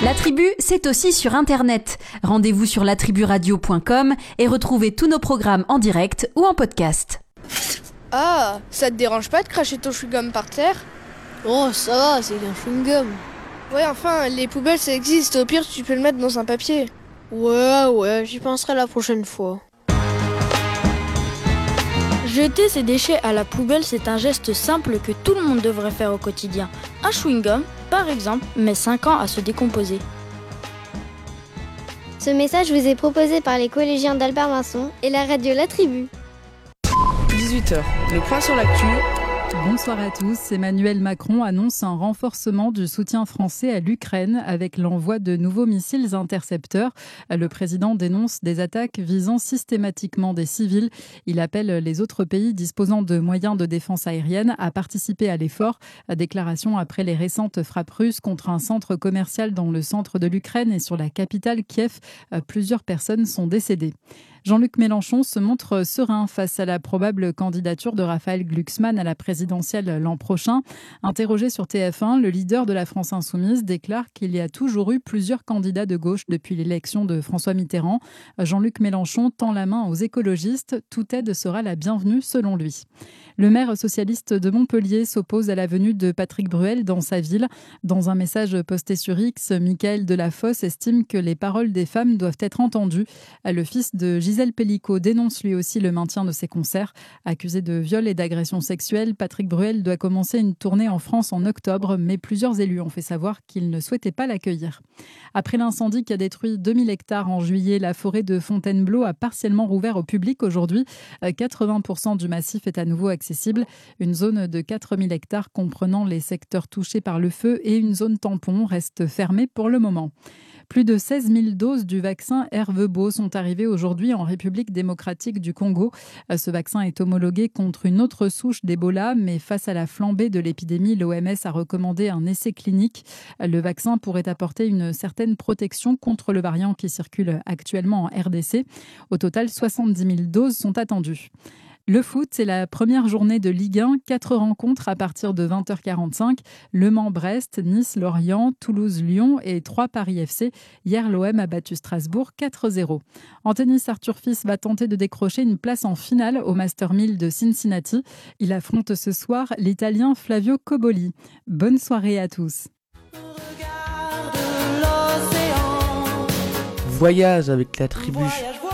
La Tribu, c'est aussi sur Internet. Rendez-vous sur latriburadio.com et retrouvez tous nos programmes en direct ou en podcast. Ah, ça te dérange pas de cracher ton chewing-gum par terre ? Oh, ça va, c'est un chewing-gum. Ouais, enfin, les poubelles ça existe, au pire tu peux le mettre dans un papier. Ouais, j'y penserai la prochaine fois. Jeter ses déchets à la poubelle, c'est un geste simple que tout le monde devrait faire au quotidien. Un chewing-gum, par exemple, met 5 ans à se décomposer. Ce message vous est proposé par les collégiens d'Albert Vincent et la radio La Tribu. 18h, le point sur l'actu. Bonsoir à tous. Emmanuel Macron annonce un renforcement du soutien français à l'Ukraine avec l'envoi de nouveaux missiles intercepteurs. Le président dénonce des attaques visant systématiquement des civils. Il appelle les autres pays disposant de moyens de défense aérienne à participer à l'effort. Déclaration après les récentes frappes russes contre un centre commercial dans le centre de l'Ukraine et sur la capitale Kiev. Plusieurs personnes sont décédées. Jean-Luc Mélenchon se montre serein face à la probable candidature de Raphaël Glucksmann à la présidentielle l'an prochain. Interrogé sur TF1, le leader de la France Insoumise déclare qu'il y a toujours eu plusieurs candidats de gauche depuis l'élection de François Mitterrand. Jean-Luc Mélenchon tend la main aux écologistes. Toute aide sera la bienvenue selon lui. Le maire socialiste de Montpellier s'oppose à la venue de Patrick Bruel dans sa ville. Dans un message posté sur X, Michaël Delafosse estime que les paroles des femmes doivent être entendues. Le fils de Gisèle Pellicot dénonce lui aussi le maintien de ses concerts. Accusé de viol et d'agression sexuelle, Patrick Bruel doit commencer une tournée en France en octobre, mais plusieurs élus ont fait savoir qu'ils ne souhaitaient pas l'accueillir. Après l'incendie qui a détruit 2000 hectares en juillet, la forêt de Fontainebleau a partiellement rouvert au public aujourd'hui. 80% du massif est à nouveau accessible. Une zone de 4000 hectares comprenant les secteurs touchés par le feu et une zone tampon reste fermée pour le moment. Plus de 16 000 doses du vaccin Ervebo sont arrivées aujourd'hui en République démocratique du Congo. Ce vaccin est homologué contre une autre souche d'Ebola, mais face à la flambée de l'épidémie, l'OMS a recommandé un essai clinique. Le vaccin pourrait apporter une certaine protection contre le variant qui circule actuellement en RDC. Au total, 70 000 doses sont attendues. Le foot, c'est la première journée de Ligue 1. 4 rencontres à partir de 20h45. Le Mans-Brest, Nice-Lorient, Toulouse-Lyon et 3 Paris FC. Hier, l'OM a battu Strasbourg 4-0. En tennis, Arthur Fils va tenter de décrocher une place en finale au Master 1000 de Cincinnati. Il affronte ce soir l'Italien Flavio Cobolli. Bonne soirée à tous. Voyage avec la tribu.